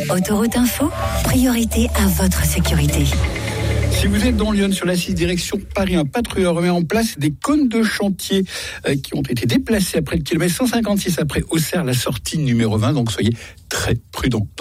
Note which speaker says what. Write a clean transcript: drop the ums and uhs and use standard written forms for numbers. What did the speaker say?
Speaker 1: Autoroute Info, priorité à votre sécurité.
Speaker 2: Si vous êtes dans Lyon sur la 6 direction Paris, un patrouilleur remet en place des cônes de chantier qui ont été déplacés après le kilomètre 156 après Auxerre, la sortie numéro 20. Donc soyez très prudents.